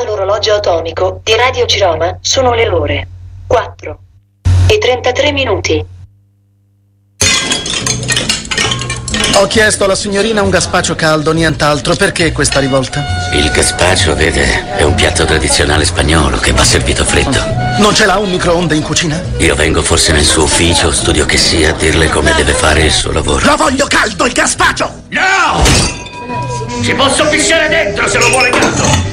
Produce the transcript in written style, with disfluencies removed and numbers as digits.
Dall'orologio atomico di Radio Ciroma sono le ore 4:33. Ho chiesto alla signorina un gazpacio caldo, nient'altro. Perché questa rivolta? Il gazpacio, vede, è un piatto tradizionale spagnolo che va servito freddo. Non ce l'ha un microonde in cucina? Io vengo forse nel suo ufficio, studio che sia, a dirle come deve fare il suo lavoro. Lo voglio caldo, il gazpacio! No! Ci posso pisciare dentro se lo vuole caldo!